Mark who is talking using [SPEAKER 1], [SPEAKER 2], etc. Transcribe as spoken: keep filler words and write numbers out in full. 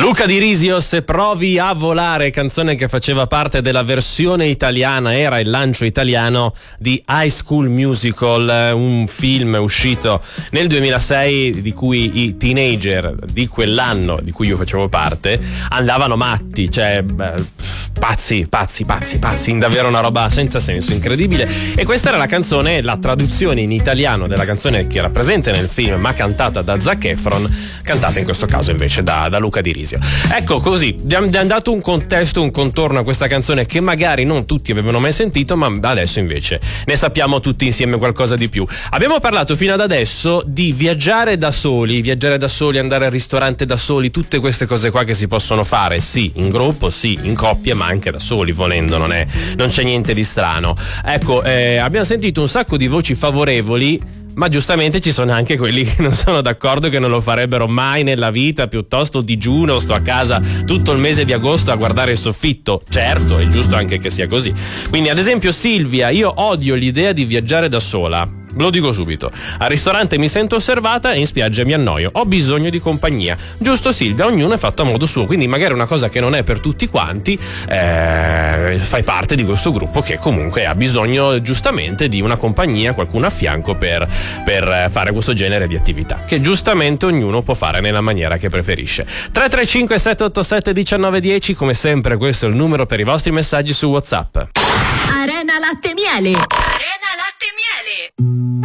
[SPEAKER 1] Luca Di Risio, Se provi a volare, canzone che faceva parte della versione italiana, era il lancio italiano di High School Musical, un film uscito nel duemilasei di cui i teenager di quell'anno, di cui io facevo parte, andavano matti, cioè beh, pazzi, pazzi, pazzi, pazzi, davvero una roba senza senso, incredibile. E questa era la canzone, la traduzione in italiano della canzone che era presente nel film ma cantata da Zac Efron, cantata in questo caso invece da, da Luca Di Risio. Ecco, così abbiamo dato un contesto, un contorno a questa canzone che magari non tutti avevano mai sentito, ma adesso invece ne sappiamo tutti insieme qualcosa di più. Abbiamo parlato fino ad adesso di viaggiare da soli, viaggiare da soli, andare al ristorante da soli, tutte queste cose qua che si possono fare, sì, in gruppo, sì, in coppia, ma anche da soli, volendo, non è, non c'è niente di strano. Ecco, eh, abbiamo sentito un sacco di voci favorevoli, ma giustamente ci sono anche quelli che non sono d'accordo, che non lo farebbero mai nella vita, piuttosto digiuno, sto a casa tutto il mese di agosto a guardare il soffitto. Certo, è giusto anche che sia così. Quindi ad esempio Silvia: io odio l'idea di viaggiare da sola. Lo dico subito, al ristorante mi sento osservata e in spiaggia mi annoio, ho bisogno di compagnia. Giusto Silvia, ognuno è fatto a modo suo, quindi magari una cosa che non è per tutti quanti, eh, fai parte di questo gruppo che comunque ha bisogno giustamente di una compagnia, qualcuno a fianco per, per fare questo genere di attività, che giustamente ognuno può fare nella maniera che preferisce. Tre tre cinque sette otto sette uno nove uno zero, come sempre questo è il numero per i vostri messaggi su WhatsApp.
[SPEAKER 2] Arena Latte Miele. Arena Latte Miele.